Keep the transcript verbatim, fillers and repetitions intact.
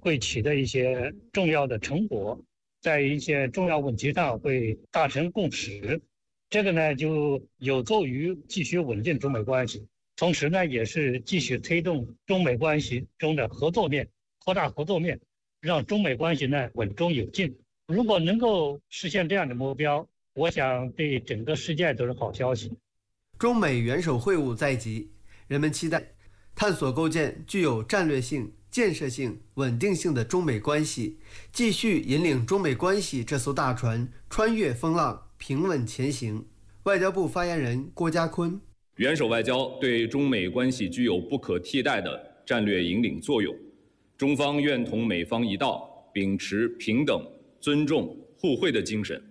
会取得一些重要的成果，在一些重要问题上会达成共识。这个呢，就有助于继续稳定中美关系，同时呢，也是继续推动中美关系中的合作面、扩大合作面，让中美关系呢稳中有进。如果能够实现这样的目标，我想对整个世界都是好消息。 中美元首会晤在即，人们期待探索构建具有战略性、建设性、稳定性的中美关系，继续引领中美关系这艘大船穿越风浪，平稳前行。外交部发言人郭家坤： 元首外交对中美关系具有不可替代的战略引领作用，中方愿同美方一道，秉持平等、尊重、互惠的精神，